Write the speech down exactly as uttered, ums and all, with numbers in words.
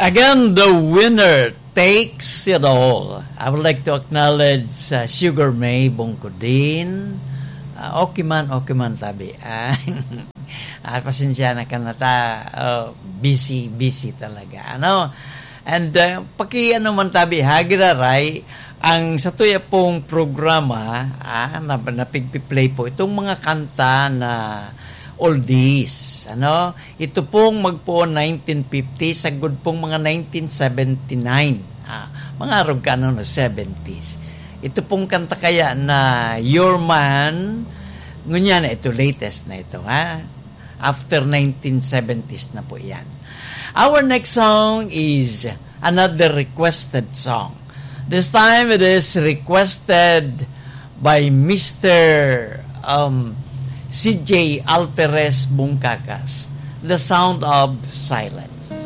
Again, the winner takes it all. I would like to acknowledge uh, Sugar May Bongkodin. Uh, okay man, okay man tabi. Ah, uh, pasensya na ka na ta. Uh, busy, busy talaga. Ano? And uh, paki ano man tabi, hagiraray, ang sa tuya pong programa, ah, na, napigpi-play po, itong mga kanta na oldies. Ano? Ito pong magpo nineteen fifty, sagod pong mga nineteen seventy-nine. Ah, mga arog ka no, seventies. Ito pong kanta kaya na Your Man, ngunya na ito, latest na ito. Ha? After nineteen seventies na po yan. Our next song is another requested song. This time it is requested by Mister Um, C J Alperes Bungkakas, The Sound of Silence.